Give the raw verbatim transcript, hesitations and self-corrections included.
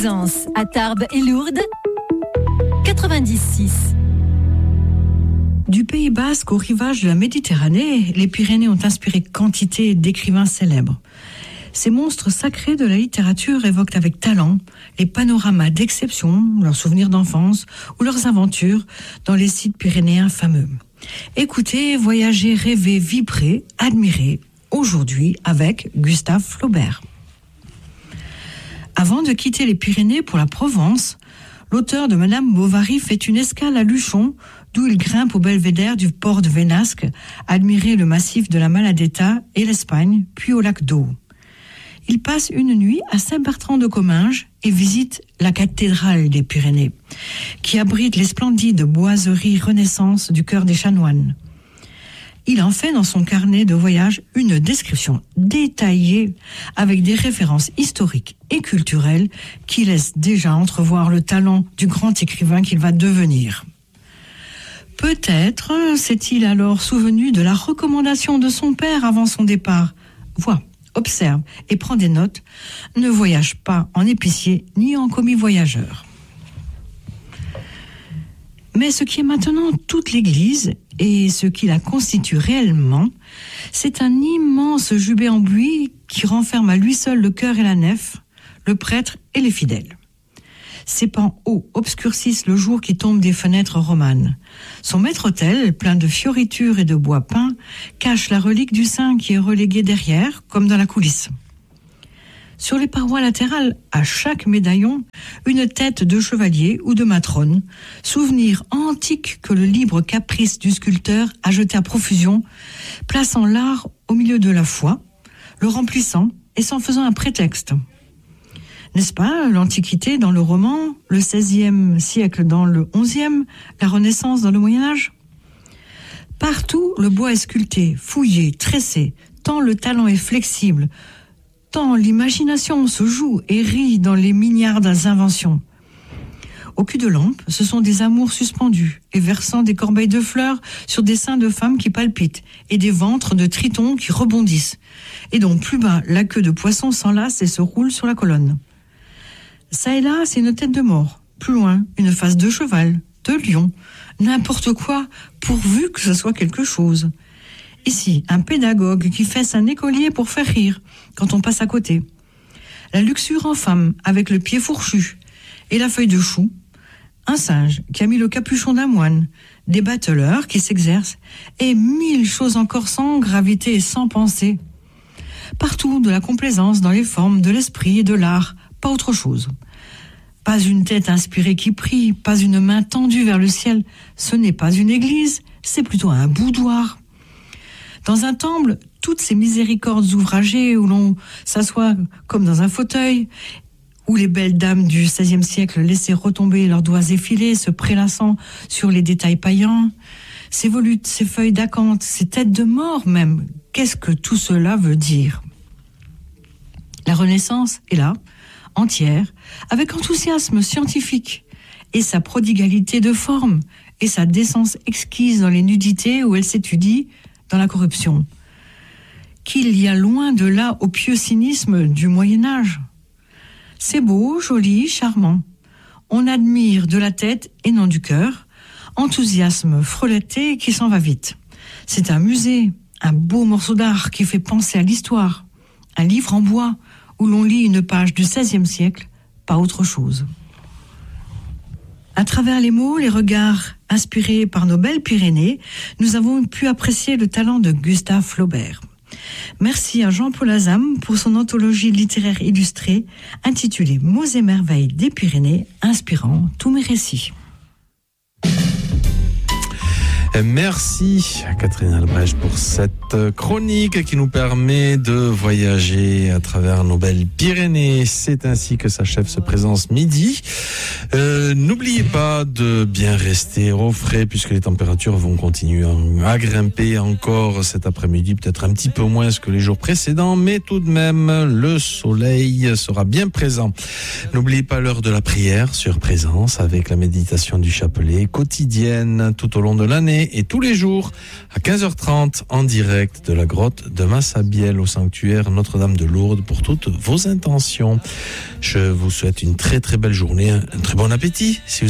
Plaisance, à Tarbes et Lourdes, quatre-vingt-dix virgule six. Du Pays Basque au rivage de la Méditerranée, les Pyrénées ont inspiré quantité d'écrivains célèbres. Ces monstres sacrés de la littérature évoquent avec talent les panoramas d'exception, leurs souvenirs d'enfance ou leurs aventures dans les sites pyrénéens fameux. Écoutez, voyagez, rêvez, vibrez, admirez, aujourd'hui avec Gustave Flaubert. Avant de quitter les Pyrénées pour la Provence, l'auteur de Madame Bovary fait une escale à Luchon, d'où il grimpe au belvédère du port de Vénasque, admirer le massif de la Maladetta et l'Espagne, puis au lac d'Eau. Il passe une nuit à Saint-Bertrand-de-Comminges et visite la cathédrale des Pyrénées, qui abrite les splendides boiseries Renaissance du cœur des chanoines. Il en fait dans son carnet de voyage une description détaillée avec des références historiques et culturelles qui laissent déjà entrevoir le talent du grand écrivain qu'il va devenir. Peut-être s'est-il alors souvenu de la recommandation de son père avant son départ. Vois, observe et prends des notes. Ne voyage pas en épicier ni en commis voyageur. Mais ce qui est maintenant toute l'Église et ce qui la constitue réellement, c'est un immense jubé en buis qui renferme à lui seul le chœur et la nef, le prêtre et les fidèles. Ses pans hauts obscurcissent le jour qui tombe des fenêtres romanes. Son maître-autel, plein de fioritures et de bois peint, cache la relique du saint qui est reléguée derrière, comme dans la coulisse. Sur les parois latérales, à chaque médaillon, une tête de chevalier ou de matrone, souvenir antique que le libre caprice du sculpteur a jeté à profusion, plaçant l'art au milieu de la foi, le remplissant et s'en faisant un prétexte. N'est-ce pas l'Antiquité dans le roman, le seizième siècle dans le onzième, la Renaissance dans le Moyen-Âge ? Partout, le bois est sculpté, fouillé, tressé, tant le talent est flexible, tant l'imagination se joue et rit dans les milliards inventions. Au cul de lampe, ce sont des amours suspendus et versant des corbeilles de fleurs sur des seins de femmes qui palpitent et des ventres de tritons qui rebondissent, et dont plus bas, la queue de poisson s'enlace et se roule sur la colonne. Ça et là, c'est une tête de mort. Plus loin, une face de cheval, de lion, n'importe quoi, pourvu que ce soit quelque chose. Ici, un pédagogue qui fesse un écolier pour faire rire quand on passe à côté. La luxure en femme avec le pied fourchu et la feuille de chou. Un singe qui a mis le capuchon d'un moine. Des bateleurs qui s'exercent et mille choses encore sans gravité et sans pensée. Partout de la complaisance dans les formes de l'esprit et de l'art, pas autre chose. Pas une tête inspirée qui prie, pas une main tendue vers le ciel. Ce n'est pas une église, c'est plutôt un boudoir. Dans un temple, toutes ces miséricordes ouvragées où l'on s'assoit comme dans un fauteuil, où les belles dames du seizième siècle laissaient retomber leurs doigts effilés, se prélassant sur les détails paillants, ces volutes, ces feuilles d'acanthe, ces têtes de mort même, qu'est-ce que tout cela veut dire ? La Renaissance est là, entière, avec enthousiasme scientifique, et sa prodigalité de forme, et sa décence exquise dans les nudités où elle s'étudie dans la corruption. Qu'il y a loin de là au pieux cynisme du Moyen-Âge. C'est beau, joli, charmant. On admire de la tête et non du cœur, enthousiasme frelaté qui s'en va vite. C'est un musée, un beau morceau d'art qui fait penser à l'histoire, un livre en bois, où l'on lit une page du seizième siècle, pas autre chose. À travers les mots, les regards inspirés par nos belles Pyrénées, nous avons pu apprécier le talent de Gustave Flaubert. Merci à Jean-Paul Azam pour son anthologie littéraire illustrée intitulée « Mots et merveilles des Pyrénées », inspirant tous mes récits. Merci à Catherine Albrecht pour cette chronique qui nous permet de voyager à travers nos belles Pyrénées. C'est ainsi que s'achève ce Présence Midi. Euh, n'oubliez pas de bien rester au frais puisque les températures vont continuer à grimper encore cet après-midi, peut-être un petit peu moins que les jours précédents, mais tout de même le soleil sera bien présent. N'oubliez pas l'heure de la prière sur Présence avec la méditation du chapelet quotidienne tout au long de l'année. Pyrénées et tous les jours à quinze heures trente en direct de la grotte de Massabielle au sanctuaire Notre-Dame de Lourdes pour toutes vos intentions. Je vous souhaite une très très belle journée, un très bon appétit si vous